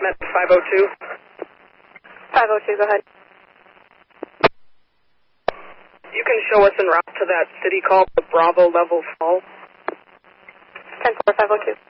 met 502. 502, go ahead. You can show us en route to that city called the Bravo Level Fall. 10-4, 502.